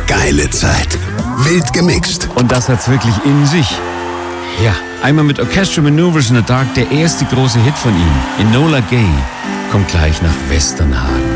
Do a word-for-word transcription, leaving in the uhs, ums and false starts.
geile Zeit. Wild gemixt. Und das hat's wirklich in sich. Ja, einmal mit Orchestral Maneuvers in the Dark, der erste große Hit von ihm. Enola Gay kommt gleich nach Westernhagen.